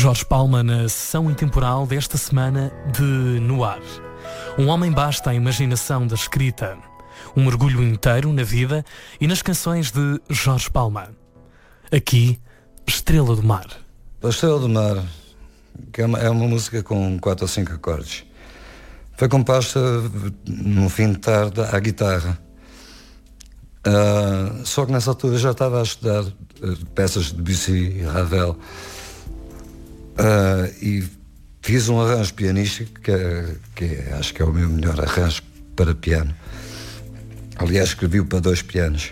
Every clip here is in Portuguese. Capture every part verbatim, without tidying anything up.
Jorge Palma na sessão intemporal desta semana de No Ar. Um homem basta a imaginação da escrita. Um mergulho inteiro na vida e nas canções de Jorge Palma. Aqui, Estrela do Mar. A Estrela do Mar, que é uma, é uma música com quatro ou cinco acordes. Foi composta no fim de tarde à guitarra. Uh, só que nessa altura já estava a estudar uh, peças de Debussy e Ravel. Uh, e fiz um arranjo pianístico que, é, que é, acho que é o meu melhor arranjo para piano. Aliás, escrevi-o para dois pianos.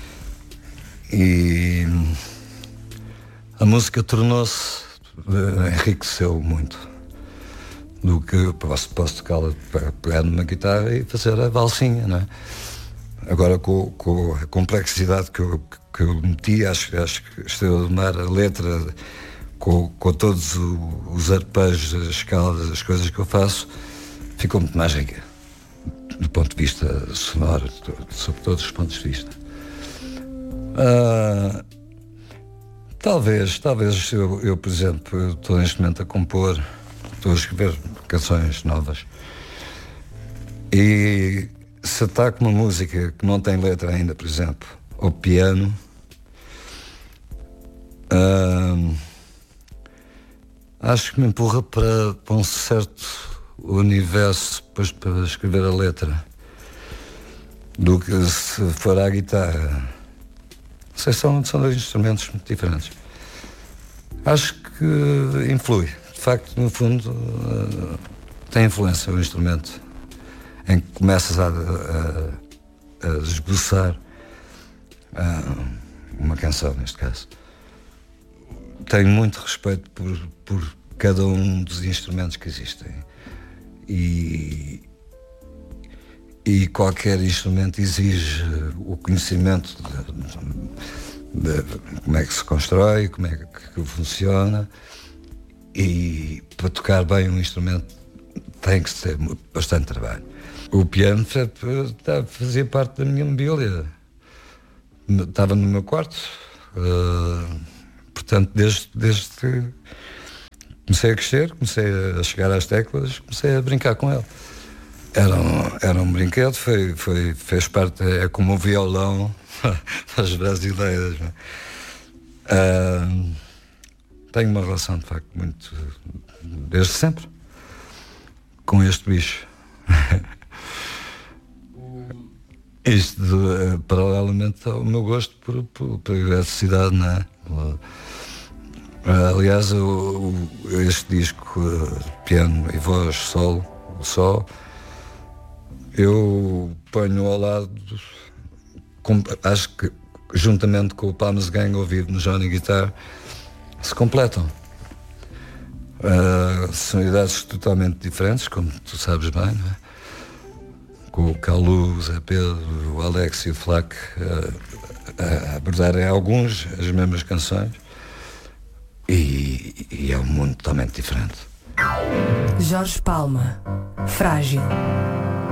E a música tornou-se, uh, enriqueceu muito do que eu posso, posso tocá-la, pegar numa guitarra e fazer a valsinha, não é? Agora, com, com a complexidade que eu, que eu meti, acho, acho que Estrela do Mar, a letra, com, com todos os arpejos, as escalas, as coisas que eu faço, ficou muito mais rica, do ponto de vista sonoro, sob todos os pontos de vista. Ah, talvez, talvez eu, eu, por exemplo, estou neste momento a compor, estou a escrever canções novas, e se ataco uma música que não tem letra ainda, por exemplo, ao piano, hum, acho que me empurra para, para um certo universo depois para escrever a letra do que se for à guitarra. Não sei, são, são dois instrumentos muito diferentes. Acho que influi. De facto, no fundo, uh, tem influência o instrumento em que começas a, a, a esboçar uh, uma canção, neste caso. Tenho muito respeito por, por cada um dos instrumentos que existem. E, e qualquer instrumento exige o conhecimento de, de, de como é que se constrói, como é que funciona. E para tocar bem um instrumento tem que ter bastante trabalho. O piano fazia parte da minha mobília. Estava no meu quarto. Uh, portanto, desde, desde que comecei a crescer, comecei a chegar às teclas, comecei a brincar com ele. Era um, era um brinquedo, foi, foi, fez parte, é como o violão das brasileiras. Uh, tenho uma relação, de facto, muito, desde sempre, com este bicho. Isto, uh, paralelamente ao meu gosto por, por, por eletricidade, não é? Uh, aliás, o, o, este disco, uh, piano e voz, solo, o sol, eu ponho ao lado, com, acho que juntamente com o Palmas Gang ouvido no Johnny Guitar, se completam. Uh, sonoridades totalmente diferentes, como tu sabes bem, não é? Com o Calu, o Zé Pedro, o Alex e o Flac uh, a abordarem alguns as mesmas canções, e, e é um mundo totalmente diferente. Jorge Palma, Frágil.